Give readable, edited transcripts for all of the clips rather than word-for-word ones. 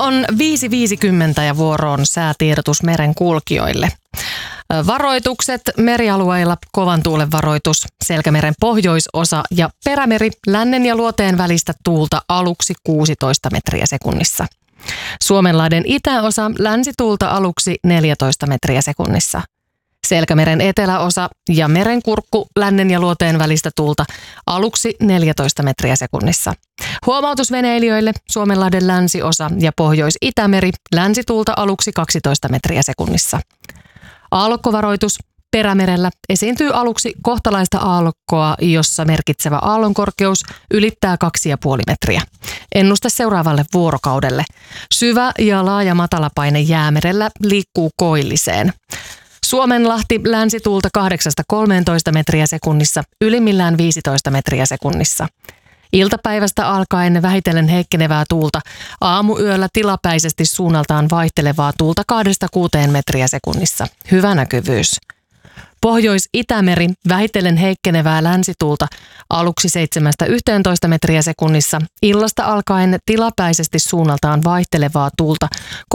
on 5.50 ja vuoroon säätiedotus meren kulkijoille. Varoitukset merialueilla: kovan tuulen varoitus, Selkämeren pohjoisosa ja perämeri, lännen ja luoteen välistä tuulta aluksi 16 metriä sekunnissa. Suomenlahden itäosa, länsituulta aluksi 14 metriä sekunnissa. Selkämeren eteläosa ja merenkurkku, lännen ja luoteen välistä tuulta aluksi 14 metriä sekunnissa. Huomautus veneilijöille: Suomenlahden länsiosa ja Pohjois-Itämeri, länsituulta aluksi 12 metriä sekunnissa. Aallokkovaroitus: Perämerellä esiintyy aluksi kohtalaista aallokkoa, jossa merkitsevä aallonkorkeus ylittää 2,5 metriä. Ennuste seuraavalle vuorokaudelle: syvä ja laaja matalapaine Jäämerellä liikkuu koilliseen. Suomenlahti, länsituulta 8-13 metriä sekunnissa, ylimmillään 15 metriä sekunnissa. Iltapäivästä alkaen vähitellen heikkenevää tuulta, aamuyöllä tilapäisesti suunnaltaan vaihtelevaa tuulta 2-6 metriä sekunnissa. Hyvä näkyvyys. Pohjois-Itämeri, vähitellen heikkenevää länsituulta, aluksi 7-11 metriä sekunnissa, illasta alkaen tilapäisesti suunnaltaan vaihtelevaa tuulta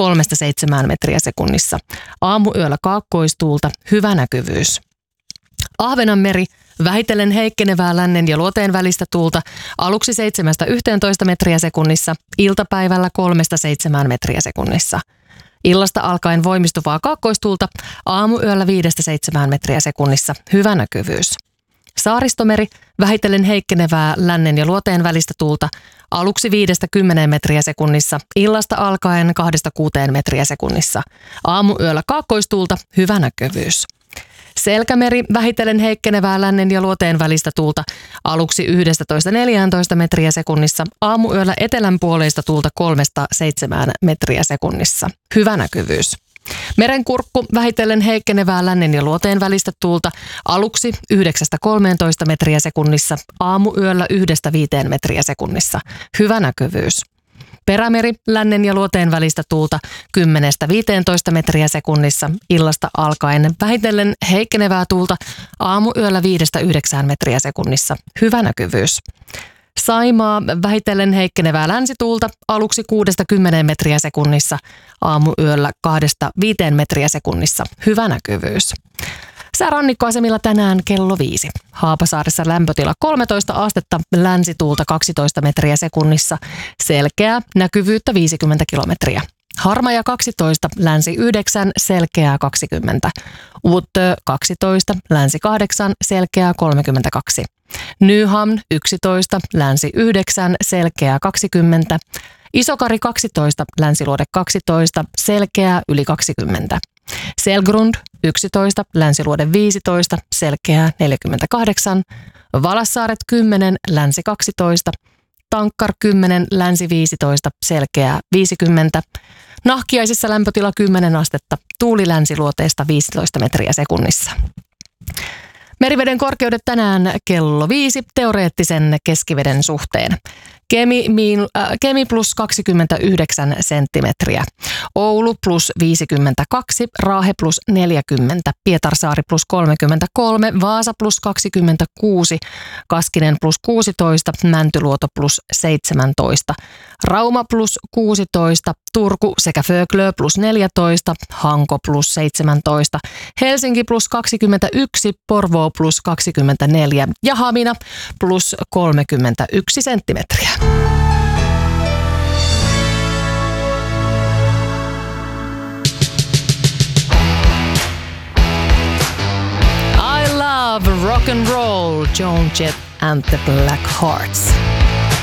3-7 metriä sekunnissa. Aamuyöllä kaakkoistuulta, hyvä näkyvyys. Ahvenanmeri, vähitellen heikkenevää lännen ja luoteen välistä tuulta, aluksi 7-11 metriä sekunnissa, iltapäivällä 3-7 metriä sekunnissa. Illasta alkaen voimistuvaa kaakkoistuulta, aamuyöllä 5-7 metriä sekunnissa, hyvä näkyvyys. Saaristomeri, vähitellen heikkenevää lännen ja luoteen välistä tuulta, aluksi 5-10 metriä sekunnissa, illasta alkaen 2-6 metriä sekunnissa. Aamuyöllä kaakkoistuulta, hyvä näkyvyys. Selkämeri, vähitellen heikkenevää lännen ja luoteen välistä tuulta, aluksi 11-14 metriä sekunnissa, aamuyöllä etelänpuoleista tuulta 3-7 metriä sekunnissa. Hyvä näkyvyys. Merenkurkku, vähitellen heikkenevää lännen ja luoteen välistä tuulta, aluksi 9-13 metriä sekunnissa, aamuyöllä 1-5 metriä sekunnissa. Hyvä näkyvyys. Perämeri, lännen ja luoteen välistä tuulta 10-15 metriä sekunnissa, illasta alkaen vähitellen heikkenevää tuulta, aamuyöllä 5-9 metriä sekunnissa. Hyvä näkyvyys. Saimaa, vähitellen heikkenevää länsituulta, aluksi 6-10 metriä sekunnissa, aamuyöllä 2-5 metriä sekunnissa. Hyvä näkyvyys. Sää rannikkoasemilla tänään kello 5. Haapasaaressa lämpötila 13 astetta, länsituulta 12 metriä sekunnissa, selkeää, näkyvyyttä 50 kilometriä. Harmaja 12, länsi 9, selkeää 20. Uutö 12, länsi 8, selkeää 32. Nyhamn 11, länsi 9, selkeää 20. Isokari 12, länsiluode 12, selkeää yli 20. Selgrund 11, länsiluode 15, selkeää 48. Valassaaret 10, länsi 12. Tankkar 10, länsi 15, selkeää 50. Nahkiaisissa lämpötila 10 astetta, tuuli länsiluoteesta 15 metriä sekunnissa. Meriveden korkeudet tänään kello 5 teoreettisen keskiveden suhteen. Kemi plus 29 senttimetriä, Oulu plus 52, Raahe plus 40, Pietarsaari plus 33, Vaasa plus 26, Kaskinen plus 16, Mäntyluoto plus 17, Rauma plus 16, Turku sekä Föglö plus 14, Hanko plus 17, Helsinki plus 21, Porvoo plus 24 ja Hamina plus 31 senttimetriä. I love rock and roll, Joan Jett and the Black Hearts.